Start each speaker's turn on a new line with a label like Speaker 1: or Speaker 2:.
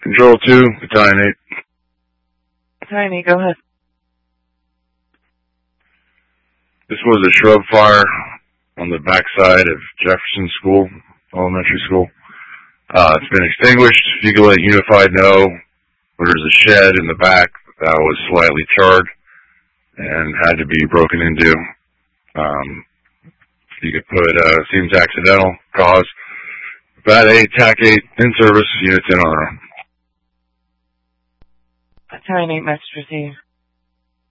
Speaker 1: Control 2, Battalion 8.
Speaker 2: Battalion 8, go ahead.
Speaker 1: This was a shrub fire on the backside of Jefferson School, elementary school. It's been extinguished. If you could let Unified know, there's a shed in the back that was slightly charred and had to be broken into. You could put, seems accidental, cause. Bat 8, TAC 8, in service, units in on.
Speaker 2: Battalion 8, message received.